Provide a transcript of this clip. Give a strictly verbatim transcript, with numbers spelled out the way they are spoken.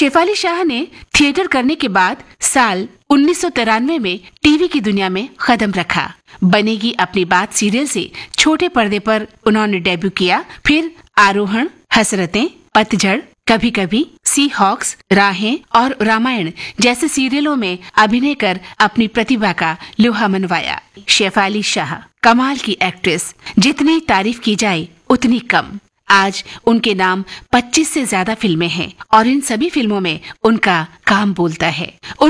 शेफाली शाह ने थिएटर करने के बाद साल उन्नीस सौ तिरानवे में टीवी की दुनिया में कदम रखा। बनेगी अपनी बात सीरियल से छोटे पर्दे पर उन्होंने डेब्यू किया। फिर आरोहण, हसरतें, पतझड़, कभी कभी, सी हॉक्स, राहें और रामायण जैसे सीरियलों में अभिनय कर अपनी प्रतिभा का लोहा मनवाया। शेफाली शाह कमाल की एक्ट्रेस, जितनी तारीफ की जाए उतनी कम। आज उनके नाम पच्चीस से ज्यादा फिल्में हैं और इन सभी फिल्मों में उनका काम बोलता है।